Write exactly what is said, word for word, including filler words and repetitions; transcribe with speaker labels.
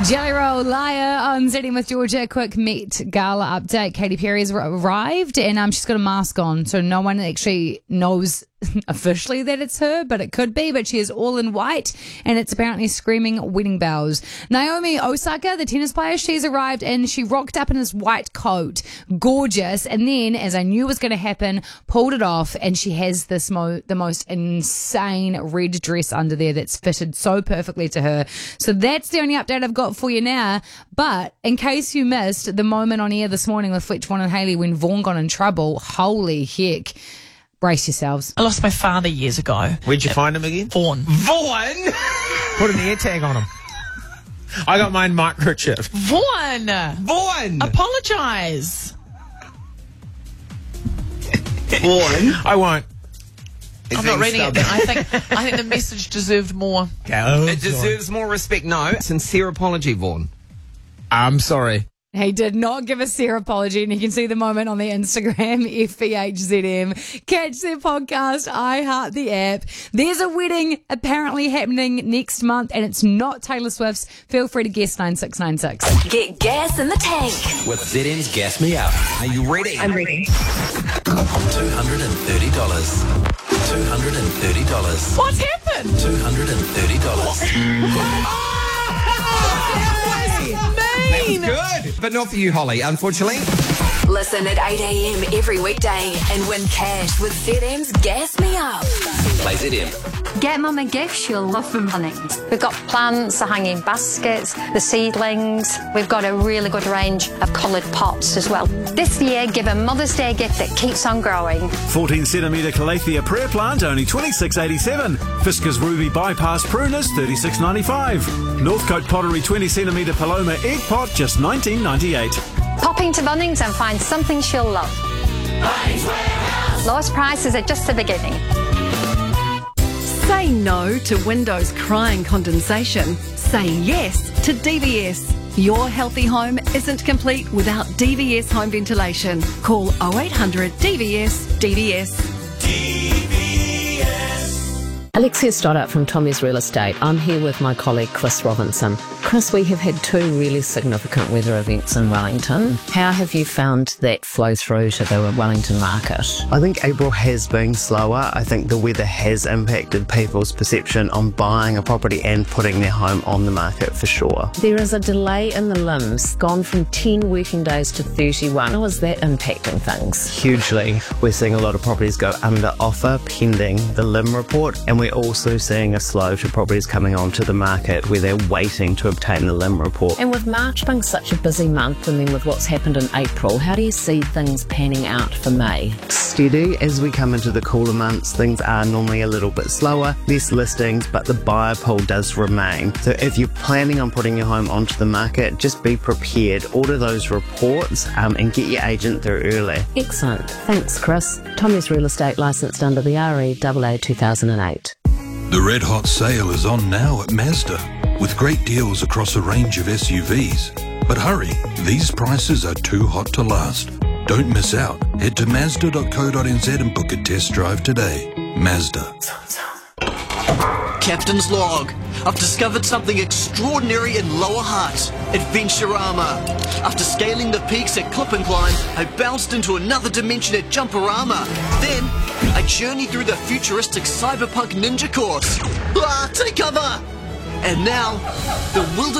Speaker 1: Jelly Roll Liar on Z M with Georgia. Quick Met Gala update. Katy Perry's arrived and um, she's got a mask on, so no one actually knows officially that it's her, but it could be. But she is all in white and it's apparently screaming wedding bells. Naomi Osaka, the tennis player, she's arrived and she rocked up in this white coat. Gorgeous. And then, as I knew was going to happen, pulled it off and she has this mo- the most insane red dress under there that's fitted so perfectly to her. So that's the only update I've got for you now. But in case you missed the moment on air this morning with Fletch, Vaughan and Hayley when Vaughan got in trouble, holy heck. Brace yourselves.
Speaker 2: I lost my father years ago.
Speaker 3: Where'd you find him again?
Speaker 2: Vaughan.
Speaker 3: Vaughan? Put an air tag on him. I got mine microchipped.
Speaker 2: Vaughan!
Speaker 3: Vaughan!
Speaker 2: Apologise.
Speaker 3: Vaughan? I won't.
Speaker 4: Is
Speaker 2: I'm not
Speaker 4: being
Speaker 2: reading it.
Speaker 4: stubborn.
Speaker 2: I think I think the message deserved more.
Speaker 3: Oh,
Speaker 4: It deserves more respect. No, sincere apology, Vaughan.
Speaker 3: I'm sorry.
Speaker 1: He did not give a sincere apology, and you can see the moment on the Instagram, F B H Z M. Catch their podcast, I Heart the App. There's a wedding apparently happening next month, and it's not Taylor Swift's. Feel free to guess nine six nine six.
Speaker 5: Get gas in the tank.
Speaker 6: With Z M's Gas Me Up.
Speaker 4: Are you ready?
Speaker 5: I'm ready.
Speaker 6: two hundred thirty dollars. two hundred thirty dollars.
Speaker 2: What's happened?
Speaker 6: two hundred thirty dollars.
Speaker 2: Mean.
Speaker 4: Good, but not for you, Holly, unfortunately.
Speaker 5: Listen at eight a.m. every weekday and win cash with Z M's Gas Me Up.
Speaker 6: Play Z M.
Speaker 7: Get Mum a gift she'll love from Bunnings. We've got plants, the hanging baskets, the seedlings. We've got a really good range of coloured pots as well. This year, give a Mother's Day gift that keeps on growing.
Speaker 8: fourteen centimetre Calathea prayer plant, only twenty-six eighty-seven. Fiskars Ruby Bypass pruners, thirty-six ninety-five. Northcote Pottery twenty centimetre Paloma egg pot, just nineteen ninety-eight.
Speaker 7: Pop into Bunnings and find something she'll love. Lowest prices are just the beginning.
Speaker 9: Say no to windows crying condensation. Say yes to D V S. Your healthy home isn't complete without D V S home ventilation. Call oh eight hundred D V S D V S.
Speaker 10: Alexia Stoddart from Tommy's Real Estate. I'm here with my colleague Chris Robinson. Chris, we have had two really significant weather events in Wellington. How have you found that flow through to the Wellington market?
Speaker 11: I think April has been slower. I think the weather has impacted people's perception on buying a property and putting their home on the market for sure.
Speaker 10: There is a delay in the limbs, gone from ten working days to thirty-one. How is that impacting things?
Speaker 11: Hugely. We're seeing a lot of properties go under offer pending the L I M report, and we're also seeing a slow to properties coming onto the market where they're waiting to obtain the L I M report.
Speaker 10: And with March being such a busy month and then with what's happened in April, how do you see things panning out for May?
Speaker 11: Steady. As we come into the cooler months, things are normally a little bit slower, less listings, but the buyer pool does remain. So if you're planning on putting your home onto the market, just be prepared. Order those reports um, and get your agent there early.
Speaker 10: Excellent. Thanks, Chris. Tommy's Real Estate, licensed under the R E A A two thousand eight.
Speaker 12: The Red Hot Sale is on now at Mazda, with great deals across a range of S U Vs. But hurry, these prices are too hot to last. Don't miss out. Head to Mazda dot co dot n z and book a test drive today. Mazda.
Speaker 13: Captain's log. I've discovered something extraordinary in Lower Hutt. Adventurama. After scaling the peaks at Clip and Climb, I bounced into another dimension at Jumperama. Then, I journeyed through the futuristic cyberpunk ninja course. Ah, take cover! And now, the wilderness